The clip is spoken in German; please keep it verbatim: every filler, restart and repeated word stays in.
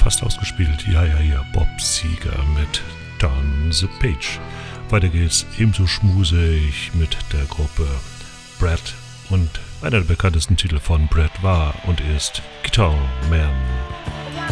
fast ausgespielt. Ja, ja, ja, Bob Seger mit Turn the Page. Weiter geht's ebenso schmusig mit der Gruppe Brad und einer der bekanntesten Titel von Brad war und ist Guitar Man.